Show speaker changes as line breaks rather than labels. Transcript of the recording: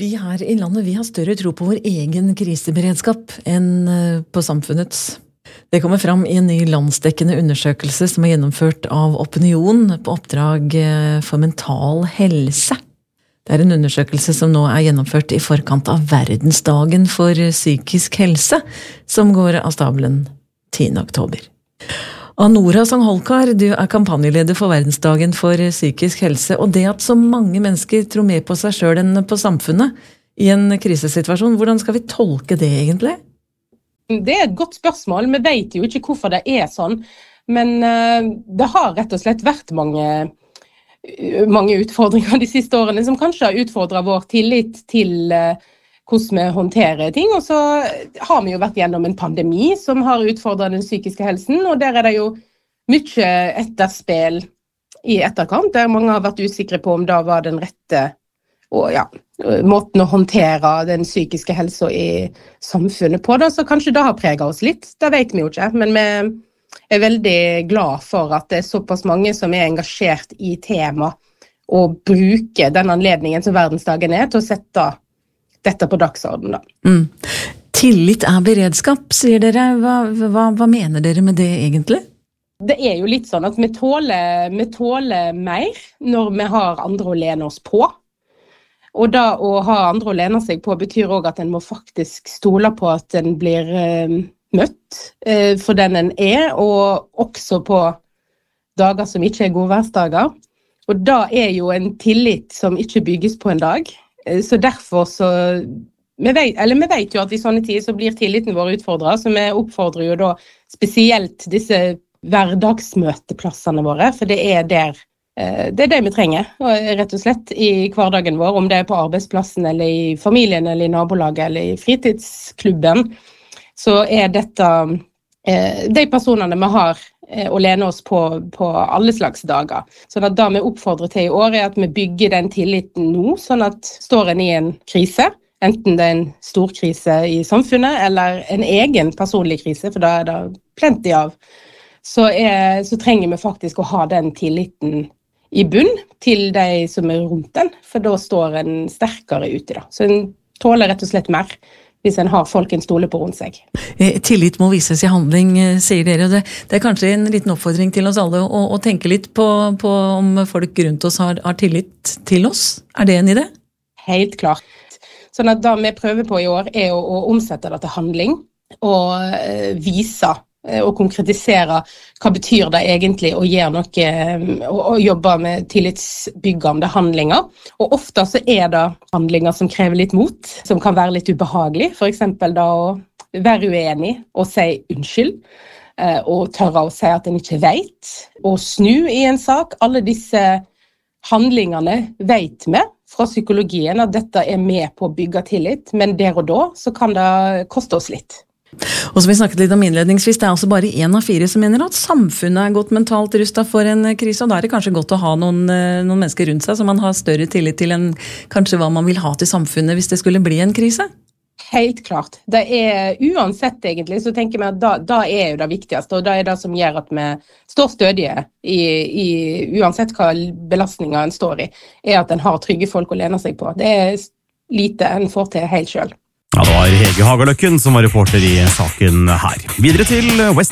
vi her I landet, vi har større tro på vår egen kriseberedskap enn på samfunnets. Det kommer fram I en ny landsdekkende undersøkelse som gjennomført av Opinion på oppdrag for mental helse. Det en undersøkelse som nå gjennomført I forkant av verdensdagen for psykisk helse, som går av stabelen 10. oktober. Anora Sangholkar, du kampanjeleder for verdensdagen for psykisk helse, og det at så mange mennesker tror mer på seg selv enn på samfunnet I en krisesituasjon, hvordan skal vi tolke det egentlig?
Det et godt spørsmål, vi vet jo ikke hvorfor det sånn, men det har rett og slett vært mange utfordringer de siste årene som kanskje har utfordret vår tillit til hvordan vi håndterer ting, og så har vi jo vært gjennom en pandemi som har utfordret den psykiske helsen, og der det jo mye etterspill I etterkant, der mange har vært usikre på om det var den rette måten å håndtere den psykiske helsen I samfunnet på, da, så kanskje det har preget oss litt, det vet vi jo ikke, men vi veldig glad for at det såpass mange som engasjert I tema og bruker den anledningen som verdensdagen til å sette dette på dagsordenen da.
Tillit beredskap, sier dere. Hva mener dere med det egentlig?
Det jo litt sånn at vi tåler mer når vi har andre å lene oss på. Og da å ha andre å lene seg på betyr også at en må faktisk stole på at en blir møtt for den en og også på dager som ikke gode værsdager. Og da jo en tillit som ikke bygges på en dag. Så derfor vi vet jo at I sånne tider så blir tilliten vår utfordret, så vi oppfordrer jo da spesielt disse hverdagsmøteplassene våre, for det der det det vi trenger, rett og slett, I hverdagen vår, om det på arbeidsplassen, eller I familien, eller I nabolaget, eller I fritidsklubben, så dette de personene vi har å lene oss på alle slags dager. Så det vi oppfordrer til I år at vi bygger den tilliten nå, sånn at står en I en krise, enten det en stor krise I samfunnet, eller en egen personlig krise, for da det plenty av, så trenger vi faktisk å ha den tilliten I bunn til de som rundt den, for da står en sterkere ute da. Så en tåler rett og slett mer hvis en har folk en stole på rundt seg.
Tillit må vises I handling, sier dere. Det kanskje en liten oppfordring til oss alle å tenke litt på om folk rundt oss har tillit til oss. Det en idé?
Helt klart. Sånn at det vi prøver på I år å omsette det til handling og vise og konkretisere hva betyr det egentlig å gjøre noe og jobbe med tillitsbyggende handlinger. Og ofte så det handlinger som krever litt mot, som kan være litt ubehagelig. For eksempel da å være uenig og si unnskyld, og tørre å si at en ikke vet, og snu I en sak. Alle disse handlingene vet vi fra psykologien at dette med på å bygge tillit, men der og da så kan det koste oss litt.
Og som vi snakket litt om innledningsvis, det altså bare 1 av 4 som mener at samfunnet godt mentalt rustet for en krise, og da det kanskje godt å ha noen mennesker rundt seg som man har større tillit til enn kanskje hva man vil ha til samfunnet hvis det skulle bli en krise?
Helt klart. Det uansett egentlig, så tenker vi at da jo det viktigste, og det det som gjør at vi står stødige I uansett hva belastninger en står I, at en har trygge folk å lene seg på. Det lite en får til helt selv.
Ja, det var Hege Hagaløkken som var reporter I saken her. Videre til West